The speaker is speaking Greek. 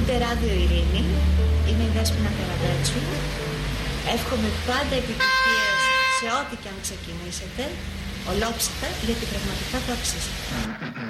Ακούτε Ράδιο Ειρήνη, είμαι η Δέσποινα Καραβέτσου. Εύχομαι πάντα επιτυχίες σε ό,τι και αν ξεκινήσετε, ολόψυχα, γιατί πραγματικά το αξίζετε.